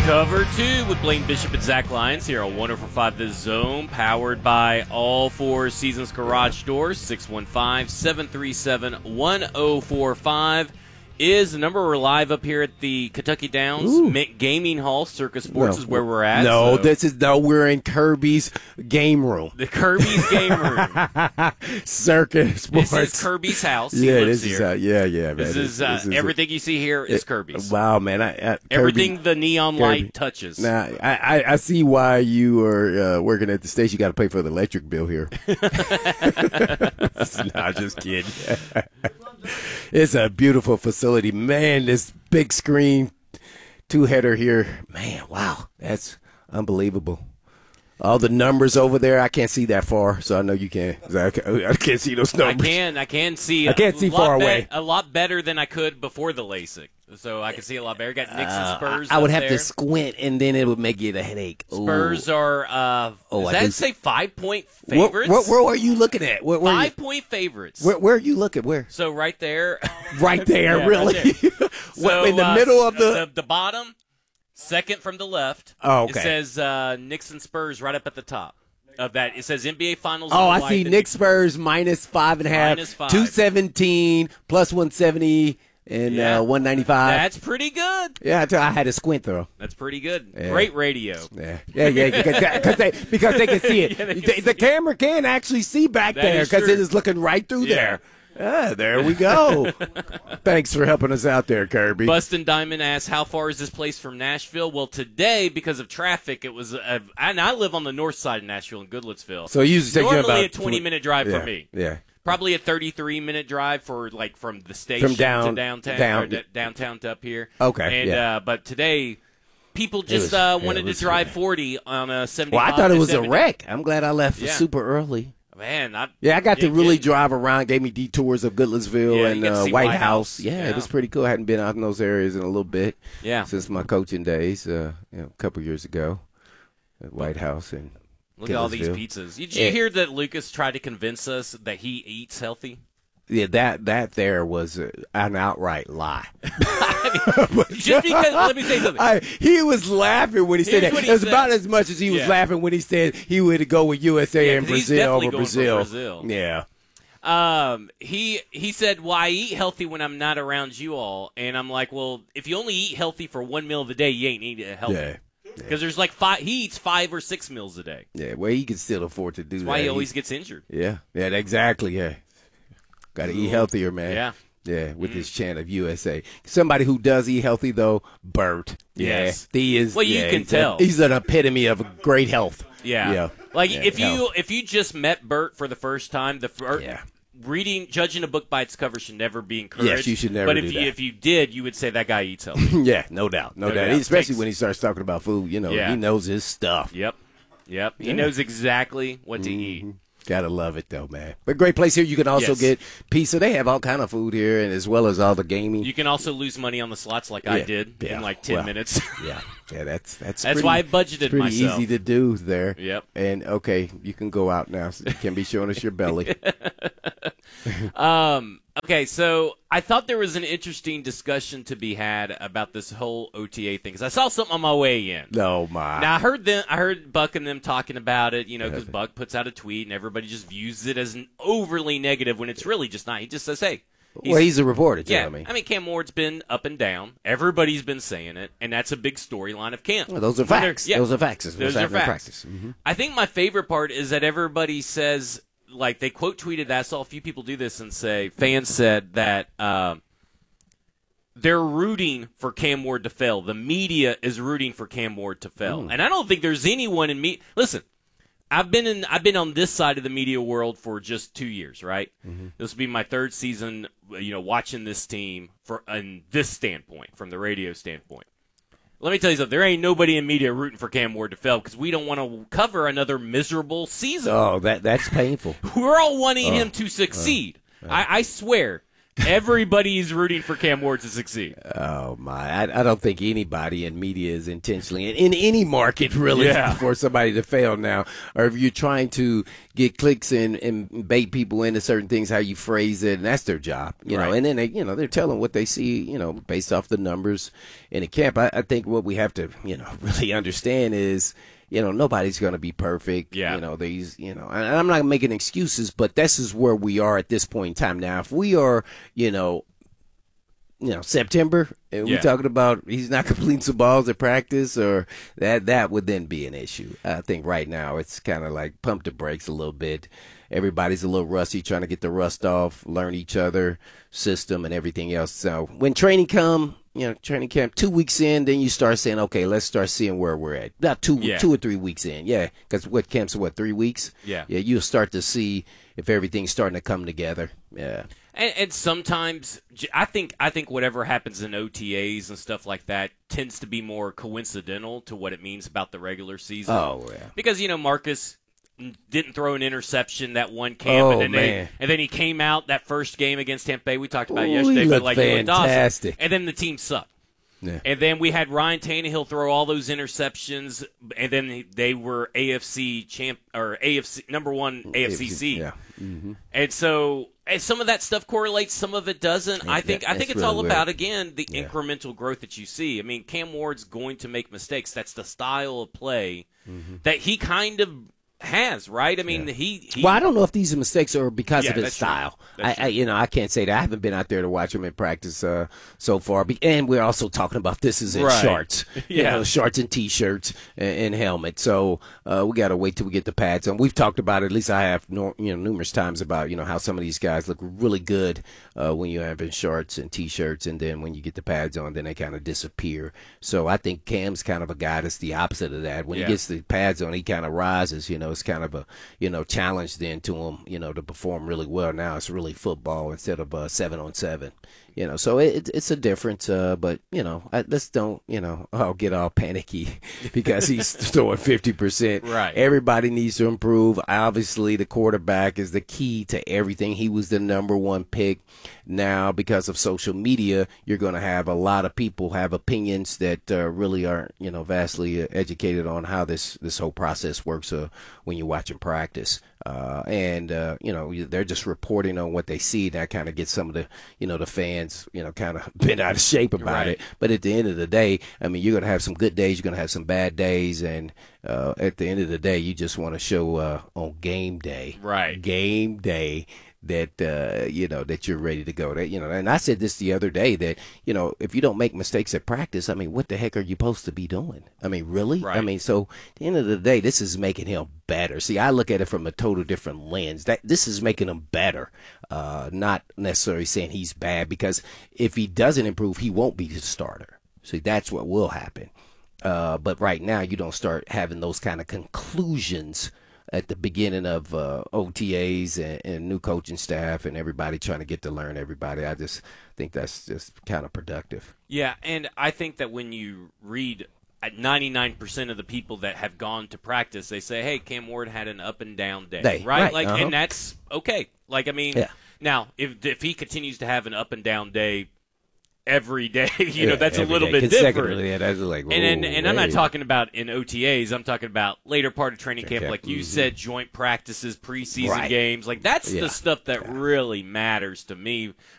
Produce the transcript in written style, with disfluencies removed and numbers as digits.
Cover 2 with Blaine Bishop and Zach Lyons here on 104.5 The Zone, powered by all four Seasons Garage Doors. 615-737-1045 is the number. We're live up here at the Kentucky Downs Gaming Hall. Circus Sports is where we're at. No, we're in Kirby's game room. The Kirby's game room. Circus Sports. This is Kirby's house. He Yeah, lives this here. is man. This is everything you see here is Kirby's. Wow, man! Everything the neon light Kirby touches. Now, I see why you are working at the station. You got to pay for the electric bill here. Nah, just kidding. It's a beautiful facility, man. This big screen, two-header here, man. Wow, that's unbelievable. All the numbers over there, I can't see that far, so I know you can. I can't see those numbers. I can see. I can't see far away. A lot better than I could before the LASIK. So I can see a lot better. Got Knicks and Spurs. I would have there. to squint, and then it would make it a headache. Spurs are. Does that say 5-point favorites? Where are you looking at? 5-point favorites. Where are you looking? Where? So right there. Right there, yeah, really? Right there. So, in the middle of the bottom, second from the left. Oh, okay. It says Knicks and Spurs right up at the top of that. It says NBA Finals. Oh, I see. Knicks Spurs -5.5. -5. 217 plus 170. And 195. That's pretty good. Yeah, I had a squint though. That's pretty good. Yeah. Great radio. Yeah. Because they can see it. The camera can actually see back there because it is looking right through there. There we go. Thanks for helping us out there, Kirby. Bustin' Diamond asks, how far is this place from Nashville? Well, today, because of traffic, it was, and I live on the north side of Nashville in Goodlettsville. So it usually takes you about normally a 20-minute drive for me. Yeah. Probably a 33-minute drive for from the station to downtown to up here. Okay. And but today, people just wanted to drive 40 on a 75. Well, I thought it was a wreck. I'm glad I left super early. Man, I got to really drive around. Gave me detours of Goodlettsville and White House. Yeah, it was pretty cool. I hadn't been out in those areas in a little bit. Yeah. Since my coaching days, a couple years ago, at White House and. Look at all these pizzas. Did you hear that Lucas tried to convince us that he eats healthy? Yeah, that there was an outright lie. Just because, let me say something. He was laughing when he said that. It was about as much as he was laughing when he said he would go with USA and Brazil over Brazil. Yeah. He said, well, I eat healthy when I'm not around you all. And I'm like, well, if you only eat healthy for one meal of the day, you ain't eating it healthy. Yeah. Because there's like 5, he eats 5 or 6 meals a day. Yeah, well, he can still afford to do that. That's why he always gets injured. Yeah, exactly, yeah. Got to eat healthier, man. Yeah. Yeah, with this chant of USA. Somebody who does eat healthy, though, Bert. Yes. He is. Well, you can tell. He's an epitome of great health. Yeah. Like, if you just met Bert for the first time, judging a book by its cover should never be encouraged. Yes, you should never do that. But if you did, you would say that guy eats healthy. Yeah, no doubt. Especially when he starts talking about food, he knows his stuff. Yep. He knows exactly what to eat. Gotta love it, though, man. But great place here. You can also get pizza. They have all kind of food here, and as well as all the gaming. You can also lose money on the slots like I did in like 10 minutes. That's why I budgeted pretty myself. Easy to do there. Yep. And, okay, you can go out now. So you can be showing us your belly. Okay, so I thought there was an interesting discussion to be had about this whole OTA thing because I saw something on my way in. No, my. Now I heard Buck and them talking about it, because Buck puts out a tweet and everybody just views it as an overly negative when it's really just not. He just says, "Hey." He's a reporter, I mean, Cam Ward's been up and down. Everybody's been saying it, and that's a big storyline of Cam. Well, those are facts. Those are facts. Those are facts. Mm-hmm. I think my favorite part is that everybody says. Like, they quote tweeted that. I saw a few people do this and say, fans said that they're rooting for Cam Ward to fail. The media is rooting for Cam Ward to fail. And I don't think there's anyone in me. Listen, I've been on this side of the media world for just 2 years, right? Mm-hmm. This will be my third season, watching this team in this standpoint, from the radio standpoint. Let me tell you something. There ain't nobody in media rooting for Cam Ward to fail because we don't want to cover another miserable season. Oh, that's painful. We're all wanting him to succeed. I swear. Everybody's rooting for Cam Ward to succeed. Oh my! I don't think anybody in media is intentionally in any market really for somebody to fail now. Or if you're trying to get clicks and bait people into certain things, how you phrase it, and that's their job, you know. And then they're telling what they see, based off the numbers in the camp. I think what we have to really understand is, nobody's going to be perfect. Yeah. And I'm not making excuses, but this is where we are at this point in time. Now, if we are, September, and we're talking about he's not completing some balls at practice, or that would then be an issue. I think right now it's kind of like pump the brakes a little bit. Everybody's a little rusty, trying to get the rust off, learn each other, system, and everything else. So when training camp 2 weeks in, then you start saying, okay, let's start seeing where we're at. Not 2 or 3 weeks in, because camp's 3 weeks? Yeah, you'll start to see if everything's starting to come together. Yeah. And sometimes I think whatever happens in OTAs and stuff like that tends to be more coincidental to what it means about the regular season. Oh, yeah. Because, Marcus didn't throw an interception that one camp, and then he came out that first game against Tampa Bay. We talked about it yesterday, he but looked fantastic. And then the team sucked. Yeah. And then we had Ryan Tannehill throw all those interceptions, and then they were AFC champ or AFC number one AFC seed. Yeah. Mm-hmm. And so some of that stuff correlates, some of it doesn't. I think it's really all about, again, the incremental growth that you see. I mean, Cam Ward's going to make mistakes. That's the style of play that he kind of has, right? I mean, Well, I don't know if these mistakes are because of his that's style. true. I can't say that. I haven't been out there to watch him in practice so far. And we're also talking about this is in shorts, shorts and T-shirts and helmet. So we got to wait till we get the pads on. We've talked about it, at least I have, numerous times about how some of these guys look really good when you have in shorts and T-shirts, and then when you get the pads on, then they kind of disappear. So I think Cam's kind of a guy that's the opposite of that. When he gets the pads on, he kind of rises. It's kind of a challenge then to him, to perform really well. Now it's really football instead of 7-on-7. So it's a difference. But let's don't get all panicky because he's throwing 50%. Right. Everybody needs to improve. Obviously, the quarterback is the key to everything. He was the number one pick. Now, because of social media, you're going to have a lot of people have opinions that really aren't vastly educated on how this whole process works when you're watching practice. And they're just reporting on what they see. That kind of gets some of the the fans kind of bent out of shape about it. But at the end of the day, I mean, you're gonna have some good days, you're gonna have some bad days, and at the end of the day, you just want to show on game day, that that you're ready to go. That and I said this the other day that if you don't make mistakes at practice, I mean, what the heck are you supposed to be doing? I mean, really? Right. I mean, so at the end of the day, this is making him better. See, I look at it from a total different lens. That this is making him better, not necessarily saying he's bad, because if he doesn't improve, he won't be the starter. See, that's what will happen. But right now, you don't start having those kind of conclusions at the beginning of OTAs and new coaching staff and everybody trying to get to learn everybody. I just think that's just counterproductive. Yeah, and I think that when you read 99% of the people that have gone to practice, they say, hey, Cam Ward had an up and down day, right? Like, and that's okay. Like, I mean, now, if he continues to have an up and down day every day, that's a little bit different. Yeah, that's like, and I'm not talking about in OTAs. I'm talking about later part of training camp, like you said, joint practices, preseason games. Like, that's the stuff that really matters to me